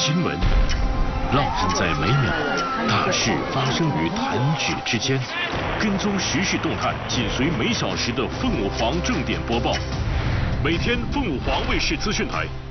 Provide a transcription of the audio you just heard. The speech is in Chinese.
新闻，烙印在每秒，大事发生于弹指之间。跟踪时事动态，紧随每小时的凤凰正点播报。每天凤凰卫视资讯台